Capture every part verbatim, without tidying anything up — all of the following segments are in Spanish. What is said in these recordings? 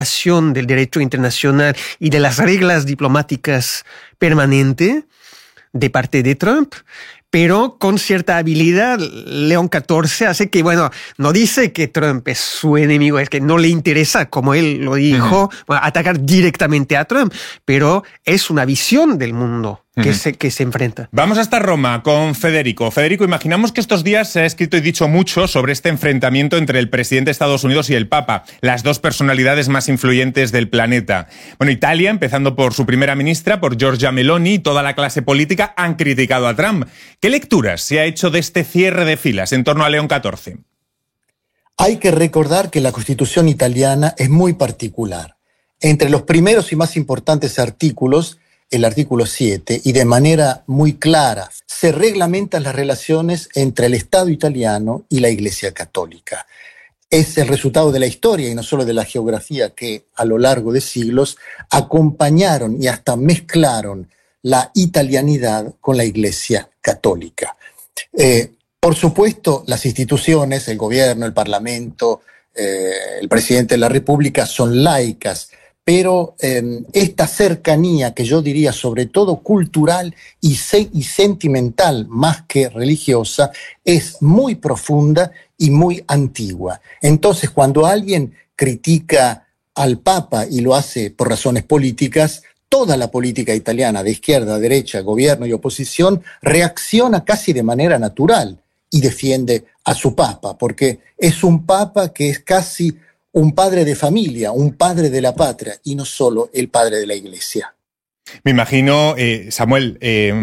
del derecho internacional y de las reglas diplomáticas permanente de parte de Trump, pero con cierta habilidad. León catorce hace que, bueno, no dice que Trump es su enemigo, es que no le interesa, como él lo dijo, uh-huh. bueno, atacar directamente a Trump, pero es una visión del mundo que, uh-huh. se, que se enfrenta. Vamos hasta Roma con Federico. Federico, imaginamos que estos días se ha escrito y dicho mucho sobre este enfrentamiento entre el presidente de Estados Unidos y el Papa, las dos personalidades más influyentes del planeta. Bueno, Italia, empezando por su primera ministra, por Giorgia Meloni, y toda la clase política han criticado a Trump. ¿Qué lecturas se ha hecho de este cierre de filas en torno a León catorce? Hay que recordar que la Constitución italiana es muy particular. Entre los primeros y más importantes artículos, el artículo siete, y de manera muy clara, se reglamentan las relaciones entre el Estado italiano y la Iglesia Católica. Es el resultado de la historia y no solo de la geografía que a lo largo de siglos acompañaron y hasta mezclaron la italianidad con la Iglesia Católica. Eh, por supuesto, las instituciones, el gobierno, el parlamento, eh, el presidente de la República son laicas, pero eh, esta cercanía, que yo diría sobre todo cultural y, se- y sentimental más que religiosa, es muy profunda y muy antigua. Entonces, cuando alguien critica al Papa y lo hace por razones políticas, toda la política italiana, de izquierda, derecha, gobierno y oposición, reacciona casi de manera natural y defiende a su Papa, porque es un Papa que es casi un padre de familia, un padre de la patria, y no solo el padre de la Iglesia. Me imagino, eh, Samuel eh,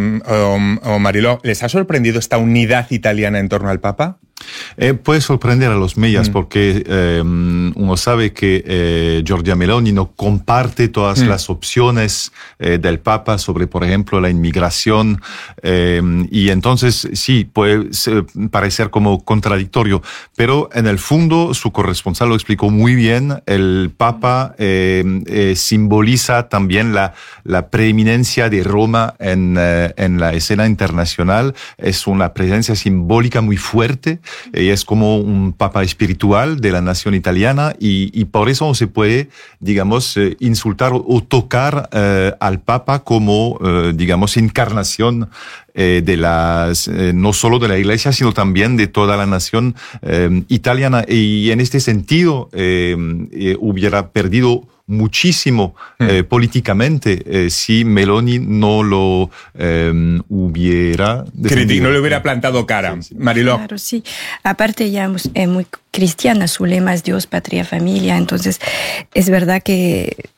o, o Mariló, ¿les ha sorprendido esta unidad italiana en torno al Papa? Eh, puede sorprender a los medios mm. porque eh, uno sabe que eh, Giorgia Meloni no comparte todas mm. las opciones eh, del Papa sobre, por ejemplo, la inmigración eh, y entonces sí, puede parecer como contradictorio, pero en el fondo su corresponsal lo explicó muy bien. El Papa eh, eh, simboliza también la, la preeminencia de Roma en, eh, en la escena internacional. Es una presencia simbólica muy fuerte. Y es como un papa espiritual de la nación italiana y, y por eso no se puede, digamos, eh, insultar o, o tocar eh, al papa como, eh, digamos, encarnación eh, de las, eh, no solo de la iglesia, sino también de toda la nación eh, italiana. Y en este sentido eh, eh, hubiera perdido muchísimo eh, mm. políticamente eh, si Meloni no lo eh, hubiera defendido. No le hubiera plantado cara. Sí, sí. Mariló. Claro, sí. Aparte ella es muy cristiana, su lema es Dios, patria, familia, entonces es verdad que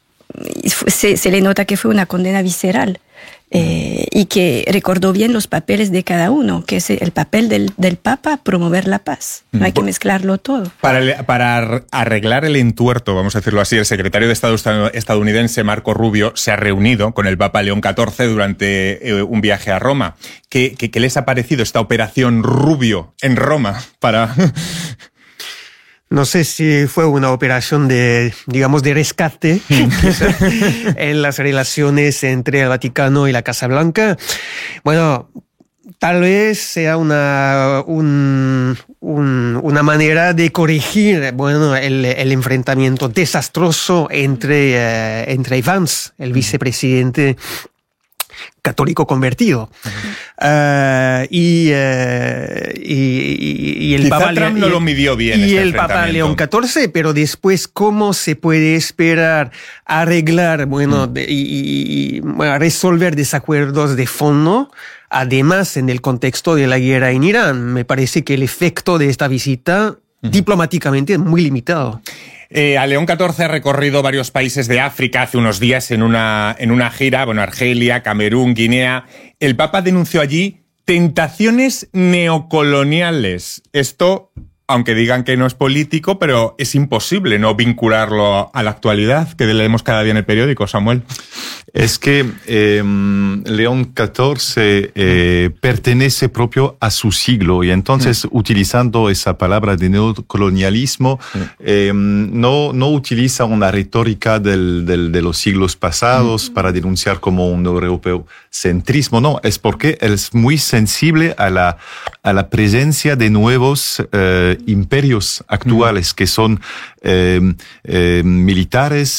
se, se le nota que fue una condena visceral. Eh, y que recordó bien los papeles de cada uno, que es el papel del, del Papa, promover la paz. No hay que mezclarlo todo. Para, para arreglar el entuerto, vamos a decirlo así, el secretario de Estado estadounidense, Marco Rubio, se ha reunido con el Papa León catorce durante eh, un viaje a Roma. ¿Qué, qué, qué les ha parecido esta operación Rubio en Roma para... No sé si fue una operación de, digamos, de rescate en las relaciones entre el Vaticano y la Casa Blanca. Bueno, tal vez sea una, un, un, una manera de corregir, bueno, el, el enfrentamiento desastroso entre, uh, entre Vance, el vicepresidente católico convertido. Uh-huh. Uh, y, uh, y, y el Quizá Papa Trump Le- no lo midió bien. Y este el Papa León catorce, pero después, ¿cómo se puede esperar arreglar, bueno, uh-huh. de, y, y, y bueno, resolver desacuerdos de fondo? Además, en el contexto de la guerra en Irán, me parece que el efecto de esta visita uh-huh. diplomáticamente es muy limitado. Eh, a León catorce ha recorrido varios países de África hace unos días en una, en una gira, bueno, Argelia, Camerún, Guinea. El Papa denunció allí tentaciones neocoloniales. Esto, aunque digan que no es político, pero es imposible no vincularlo a la actualidad que leemos cada día en el periódico, Samuel. es que eh, León catorce eh, pertenece propio a su siglo y entonces mm. utilizando esa palabra de neocolonialismo mm. eh, no, no utiliza una retórica del, del, de los siglos pasados mm. para denunciar como un europeocentrismo, no, es porque es muy sensible a la, a la presencia de nuevos eh, imperios actuales mm. que son eh, eh, militares,